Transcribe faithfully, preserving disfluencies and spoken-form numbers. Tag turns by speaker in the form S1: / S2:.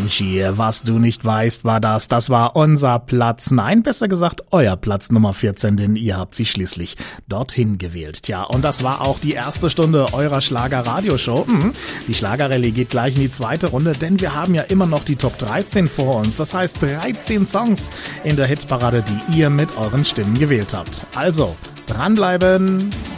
S1: Avicii, was du nicht weißt, war das. Das war unser Platz, nein, besser gesagt euer Platz Nummer vierzehn, denn ihr habt sich schließlich dorthin gewählt. Tja, und das war auch die erste Stunde eurer Schlager-Radioshow. Mhm. Die Schlagerrallye geht gleich in die zweite Runde, denn wir haben ja immer noch die Top dreizehn vor uns. Das heißt dreizehn Songs in der Hitparade, die ihr mit euren Stimmen gewählt habt. Also, dranbleiben!